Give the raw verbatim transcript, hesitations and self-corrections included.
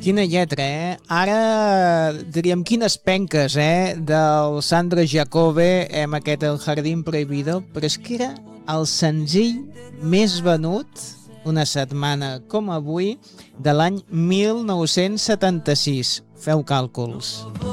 Quina lletra, eh? Ara diríem quines penques, eh? Del Sandro Jacobe amb aquest El Jardín Prohibido, però és que era el senzill més venut una setmana com avui de l'any mil nou-cents setanta-sis. Feu càlculs.